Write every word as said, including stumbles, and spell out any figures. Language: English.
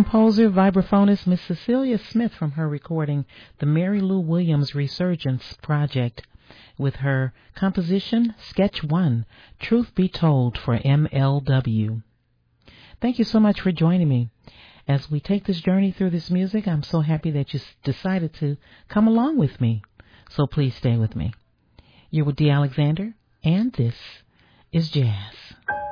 composer, vibraphonist Miss Cecilia Smith from her recording The Mary Lou Williams Resurgence Project with her composition Sketch one, Truth Be Told for M L W. Thank you so much for joining me. As we take this journey through this music, I'm so happy that you decided to come along with me. So please stay with me. You're with Dee Alexander, and this is Jazz.